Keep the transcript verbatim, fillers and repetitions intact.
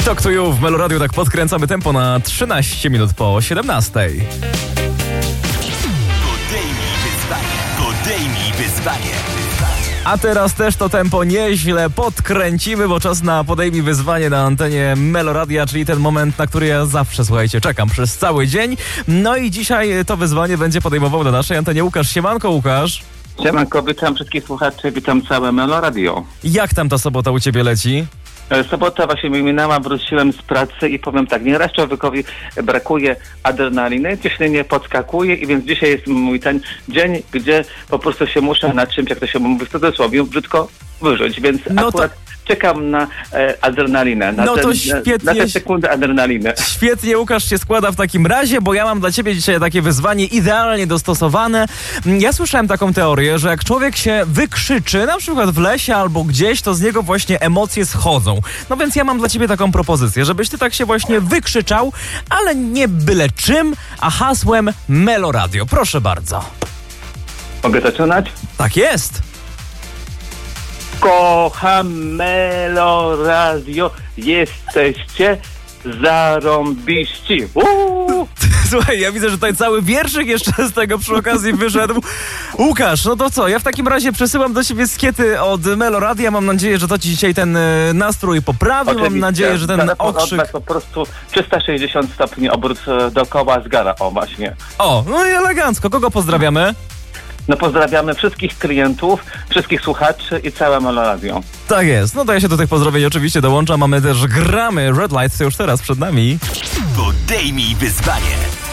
Talk to You w Meloradiu, tak podkręcamy tempo na trzynaście minut po siedemnastej. Podejmij wyzwanie, podejmij wyzwanie. A teraz też to tempo nieźle podkręcimy, bo czas na podejmij wyzwanie na antenie Meloradia, czyli ten moment, na który ja zawsze, słuchajcie, czekam przez cały dzień. No i dzisiaj to wyzwanie będzie podejmował na naszej antenie Łukasz. Siemanko, Łukasz. Siemanko, witam wszystkich słuchaczy, witam całe Meloradio. Jak tam ta sobota u ciebie leci? Sobota właśnie mi minęła, wróciłem z pracy i powiem tak, nieraz człowiekowi brakuje adrenaliny, ciśnienie podskakuje i więc dzisiaj jest mój ten dzień, gdzie po prostu się muszę na czymś, jak to się mówi w cudzysłowie, brzydko wyżyć, więc no akurat to... czekam na e, adrenalinę, na, no ten, to świetnie, na tę sekundę adrenaliny. Świetnie, Łukasz się składa w takim razie, bo ja mam dla ciebie dzisiaj takie wyzwanie idealnie dostosowane. Ja słyszałem taką teorię, że jak człowiek się wykrzyczy, na przykład w lesie albo gdzieś, to z niego właśnie emocje schodzą. No więc ja mam dla ciebie taką propozycję, żebyś ty tak się właśnie wykrzyczał, ale nie byle czym, a hasłem Meloradio. Proszę bardzo. Mogę zaczynać? Tak jest. Kocham Meloradio, jesteście zarąbiści. Uuu. Słuchaj, ja widzę, że tutaj cały wierszyk jeszcze z tego przy okazji wyszedł. Łukasz, no to co? Ja w takim razie przesyłam do ciebie skiety od Meloradia. Mam nadzieję, że to ci dzisiaj ten y, nastrój poprawi. Oczywiście. Mam nadzieję, że ten Telefon okrzyk... odbrak po prostu trzysta sześćdziesiąt stopni obrót dookoła zgara. O, właśnie. O, no i elegancko. Kogo pozdrawiamy? No pozdrawiamy wszystkich klientów, wszystkich słuchaczy i całe Meloradio. Tak jest. No to ja się do tych pozdrowień oczywiście dołączam. Mamy też gramy. Red Lights już teraz przed nami. Podejmij wyzwanie.